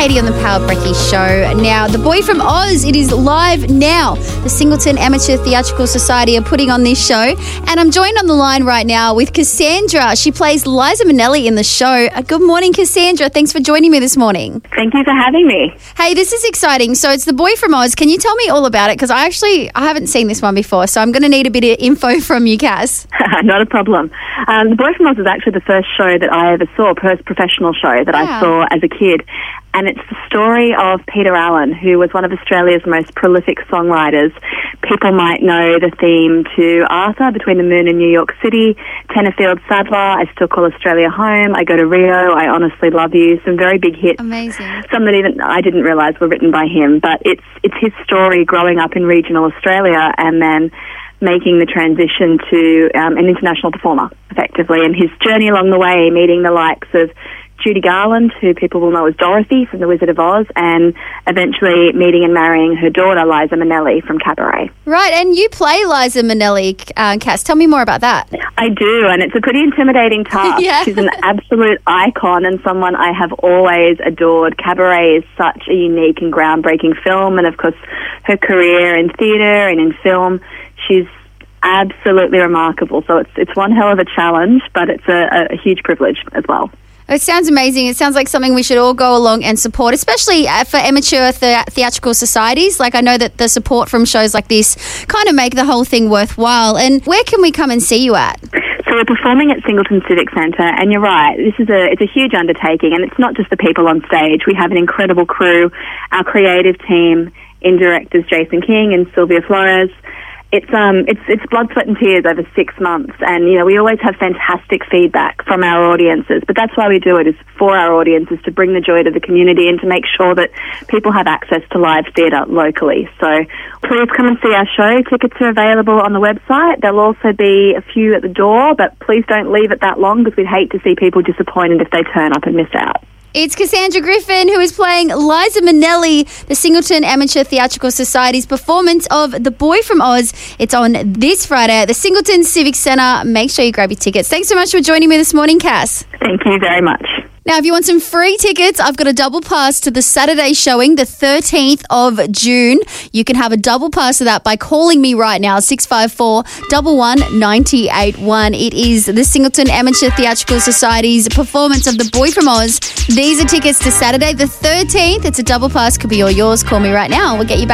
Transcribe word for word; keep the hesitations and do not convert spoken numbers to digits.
Katie on the Power Brecky Show. Now, The Boy from Oz, it is live now. The Singleton Amateur Theatrical Society are putting on this show. And I'm joined on the line right now with Cassandra. She plays Liza Minnelli in the show. Uh, good morning, Cassandra. Thanks for joining me this morning. Thank you for having me. Hey, this is exciting. So it's The Boy from Oz. Can you tell me all about it? Because I actually I haven't seen this one before, so I'm going to need a bit of info from you, Cass. Not a problem. Um, The Boy from Oz is actually the first show that I ever saw, first professional show that Wow. I saw as a kid. And it's the story of Peter Allen, who was one of Australia's most prolific songwriters. People might know the theme to Arthur, Between the Moon and New York City, Tenterfield Sadler, I Still Call Australia Home, I Go to Rio, I Honestly Love You, some very big hits. Amazing. Some that even I didn't realise were written by him. But it's it's his story growing up in regional Australia and then making the transition to um, an international performer, effectively, and his journey along the way, meeting the likes of Judy Garland, who people will know as Dorothy from The Wizard of Oz, and eventually meeting and marrying her daughter, Liza Minnelli, from Cabaret. Right, and you play Liza Minnelli, uh, Cass. Tell me more about that. I do, and it's a pretty intimidating task. Yeah. She's an absolute icon and someone I have always adored. Cabaret is such a unique and groundbreaking film, and of course her career in theatre and in film, she's absolutely remarkable. So it's it's one hell of a challenge, but it's a, a huge privilege as well. It sounds amazing. It sounds like something we should all go along and support, especially uh, for amateur the- theatrical societies. Like, I know that the support from shows like this kind of make the whole thing worthwhile. And where can we come and see you at? So we're performing at Singleton Civic Centre, and you're right, this is a it's a huge undertaking, and it's not just the people on stage. We have an incredible crew, our creative team in directors Jason King and Sylvia Flores. It's um it's it's blood, sweat and tears over six months, and you know we always have fantastic feedback from our audiences. But that's why we do it, is for our audiences, to bring the joy to the community and to make sure that people have access to live theatre locally. So please come and see our show. Tickets are available on the website. There'll also be a few at the door, but please don't leave it that long because we'd hate to see people disappointed if they turn up and miss out. It's Cassandra Griffin, who is playing Liza Minnelli, the Singleton Amateur Theatrical Society's performance of The Boy from Oz. It's on this Friday at the Singleton Civic Centre. Make sure you grab your tickets. Thanks so much for joining me this morning, Cass. Thank you very much. Now, if you want some free tickets, I've got a double pass to the Saturday showing, the thirteenth of June. You can have a double pass to that by calling me right now, six five four, one one, nine eight one. It is the Singleton Amateur Theatrical Society's performance of The Boy from Oz. These are tickets to Saturday the thirteenth. It's a double pass. Could be all yours. Call me right now. We'll get you back.